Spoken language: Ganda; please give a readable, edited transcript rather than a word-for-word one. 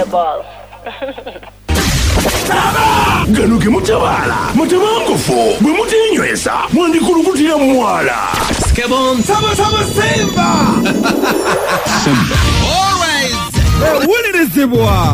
ball. Gano ke mutabala mutabangufu bwe mutinywesa mwandikulukutira mwala Skebon Sama Simba Simba Always Winnie the Zibwa